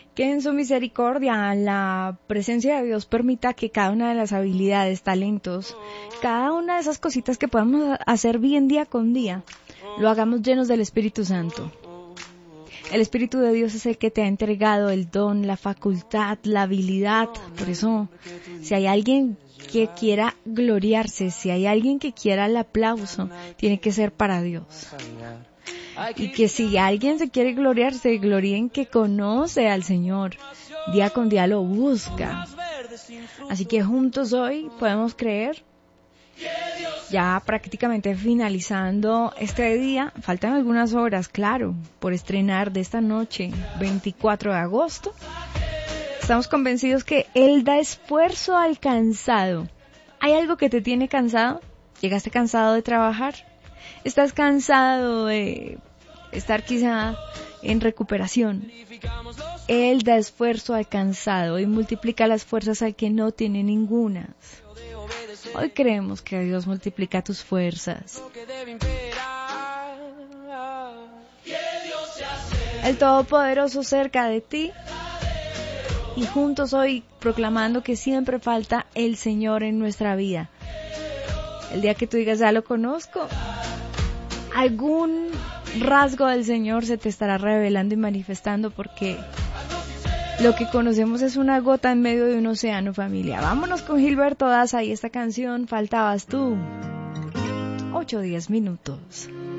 Que en su misericordia la presencia de Dios permita que cada una de las habilidades, talentos, cada una de esas cositas que podamos hacer bien día con día, lo hagamos llenos del Espíritu Santo. El Espíritu de Dios es el que te ha entregado el don, la facultad, la habilidad. Por eso, si hay alguien que quiera gloriarse, si hay alguien que quiera el aplauso, tiene que ser para Dios. Y que si alguien se quiere gloriar, se gloríe en que conoce al Señor. Día con día lo busca. Así que juntos hoy podemos creer. Ya prácticamente finalizando este día, faltan algunas horas, claro, por estrenar de esta noche, 24 de agosto. Estamos convencidos que Él da esfuerzo al cansado. ¿Hay algo que te tiene cansado? ¿Llegaste cansado de trabajar? ¿Estás cansado de estar quizá en recuperación? Él da esfuerzo al cansado y multiplica las fuerzas al que no tiene ningunas. Hoy creemos que Dios multiplica tus fuerzas. El Todopoderoso cerca de ti. Y juntos hoy proclamando que siempre falta el Señor en nuestra vida. El día que tú digas, ya lo conozco, algún rasgo del Señor se te estará revelando y manifestando, porque lo que conocemos es una gota en medio de un océano, familia. Vámonos con Gilberto Daza y esta canción, Faltabas tú. 8 o 10 minutos.